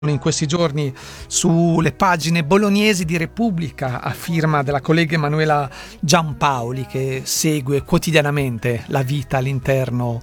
in questi giorni sulle pagine bolognesi di Repubblica a firma della collega Emanuela Giampaoli, che segue quotidianamente la vita all'interno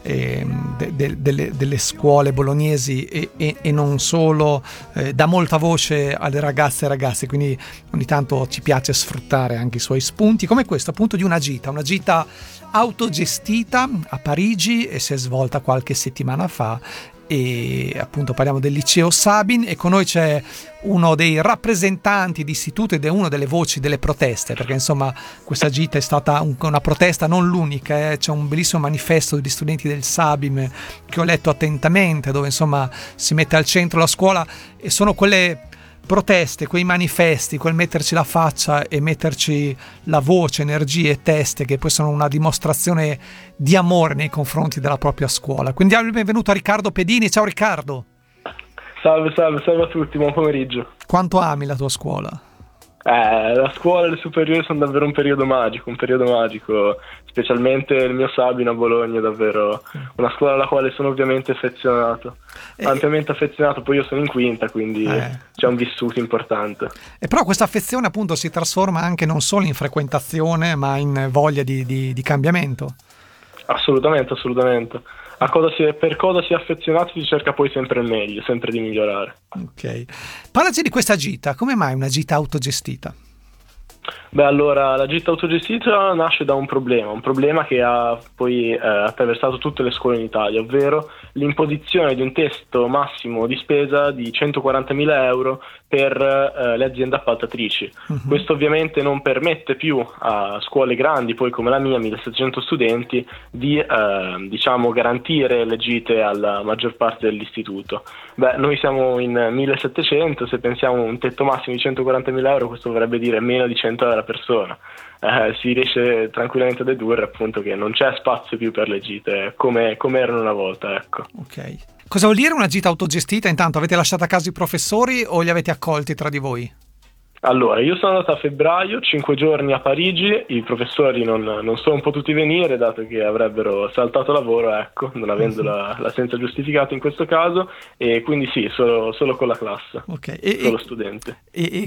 delle scuole bolognesi e non solo, dà molta voce alle ragazze e ragazzi, quindi ogni tanto ci piace sfruttare anche i suoi spunti, come questo appunto di una gita autogestita a Parigi, e si è svolta qualche settimana fa. E appunto parliamo del liceo Sabin, e con noi c'è uno dei rappresentanti di istituto ed è una delle voci delle proteste, perché insomma questa gita è stata una protesta, non l'unica, c'è un bellissimo manifesto degli studenti del Sabin che ho letto attentamente, dove insomma si mette al centro la scuola, e sono quelle proteste, quei manifesti, quel metterci la faccia e metterci la voce, energie e teste, che poi sono una dimostrazione di amore nei confronti della propria scuola. Quindi diamo il benvenuto a Riccardo Pedini. Ciao Riccardo. Salve a tutti, buon pomeriggio. Quanto ami la tua scuola? La scuola e le superiori sono davvero un periodo magico, specialmente il mio Sabin a Bologna è davvero una scuola alla quale sono ovviamente affezionato, ampiamente affezionato. Poi io sono in quinta, quindi c'è un vissuto importante. E però questa affezione appunto si trasforma anche non solo in frequentazione, ma in voglia di cambiamento. Assolutamente. Per cosa si è affezionati si cerca poi sempre il meglio, sempre di migliorare. Ok. Parlaci di questa gita, come mai una gita autogestita? Beh, allora, la gita autogestita nasce da un problema che ha poi attraversato tutte le scuole in Italia, ovvero l'imposizione di un tetto massimo di spesa di 140.000 euro per le aziende appaltatrici. Uh-huh. Questo ovviamente non permette più a scuole grandi, poi come la mia, 1700 studenti, di garantire le gite alla maggior parte dell'istituto. Beh, noi siamo in 1700, se pensiamo a un tetto massimo di 140.000 euro, questo vorrebbe dire meno di 100 euro a persona. Si riesce tranquillamente a dedurre appunto che non c'è spazio più per le gite come erano una volta, ecco. Ok. Cosa vuol dire una gita autogestita? Intanto avete lasciato a casa i professori o li avete accolti tra di voi? Allora, io sono andato a febbraio, 5 giorni a Parigi, i professori non sono potuti venire dato che avrebbero saltato lavoro, ecco, non avendo l'assenza giustificata in questo caso, e quindi sì, solo con la classe, solo studenti.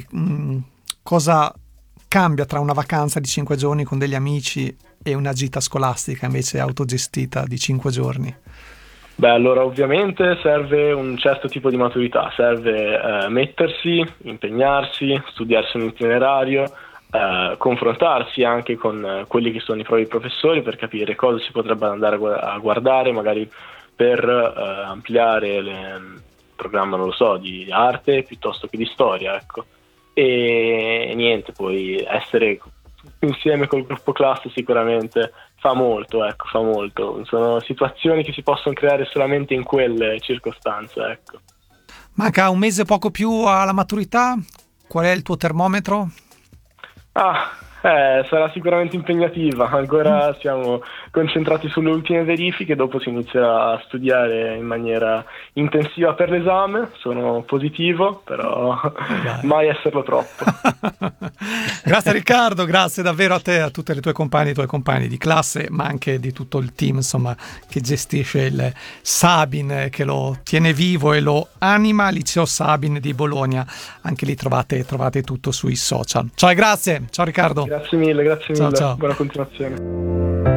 Cosa cambia tra una vacanza di 5 giorni con degli amici e una gita scolastica invece autogestita di 5 giorni? Beh, allora ovviamente serve un certo tipo di maturità, serve mettersi, impegnarsi, studiarsi un itinerario, confrontarsi anche con quelli che sono i propri professori per capire cosa si potrebbe andare a guardare, magari per ampliare il programma, non lo so, di arte piuttosto che di storia, ecco. E niente, poi essere insieme col gruppo classe sicuramente fa molto. Sono situazioni che si possono creare solamente in quelle circostanze, ecco. Manca un mese poco più alla maturità, qual è il tuo termometro? Sarà sicuramente impegnativa, ancora siamo concentrati sulle ultime verifiche, dopo si inizierà a studiare in maniera intensiva per l'esame, sono positivo, però mai esserlo troppo. Grazie Riccardo, grazie davvero a te, a tutte le tue compagne e i tuoi compagni di classe, ma anche di tutto il team, insomma, che gestisce il Sabin, che lo tiene vivo e lo anima, Liceo Sabin di Bologna. Anche lì trovate tutto sui social. Ciao e grazie, ciao Riccardo. Grazie mille, ciao. Buona continuazione.